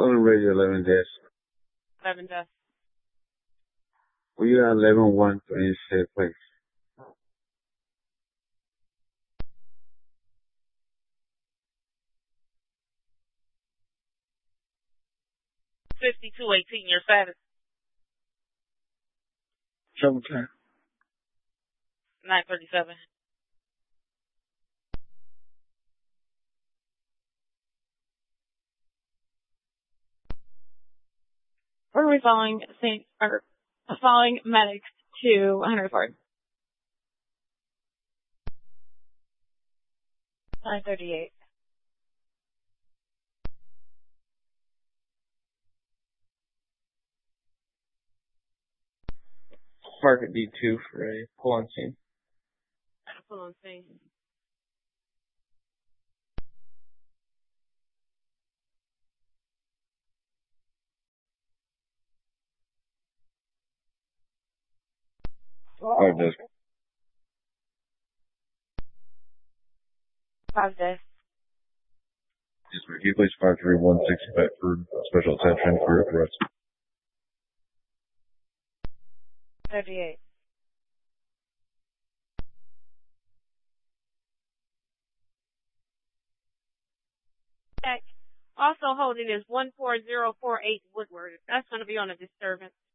Calling radio 11 desk. 11 desk. We are 11-126, please. 5218, your status. Trouble time. 937. Where are we following medics to Henry Ford? 938. Mark at D2 for a pull on scene. Pull on scene. Five desk. 5 desk. Yes, sir. Can you please 5316 back for special attention for arrest? 38. Also holding is 14048 Woodward. That's going to be on a disturbance.